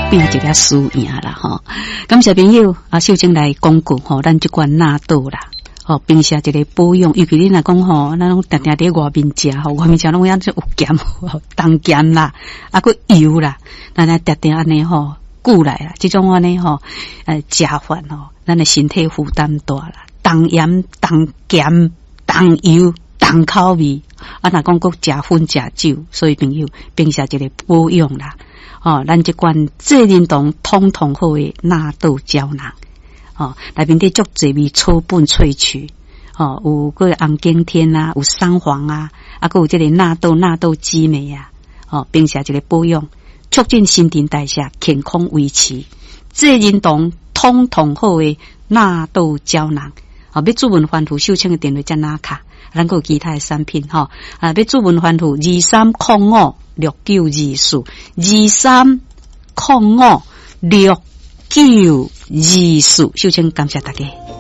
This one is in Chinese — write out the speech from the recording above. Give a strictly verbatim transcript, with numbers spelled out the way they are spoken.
变一个输赢啦吼。感谢朋友啊，秀清来讲过吼，咱这款纳豆啦。哦，并且一个保养，尤其你若讲吼，咱拢定定伫外面食吼，外面食拢样子有咸，重咸啦，啊个油啦，咱来定定安尼吼，久来啦，这种安尼吼，呃，食饭吼，咱的身体负担大啦，重盐、重咸、重油、重口味，啊，若讲佫食薰食酒，所以朋友并且一个保养啦，哦，咱这款智能堂通通好的纳豆胶囊。哦，内面的足侪味草本萃取，哦，有个红景天啊，有桑黄啊，啊，个有这个纳豆纳豆激酶啊，哦，并且这个保养，促进新陈代谢，健康维持，智能堂通通好的纳豆胶囊。哦，要注文欢图秀清的电话在哪卡？咱个有其他的产品哈、哦，啊，要注文欢图二三零五六九二四二三零五六。九二四，秀清感谢大家。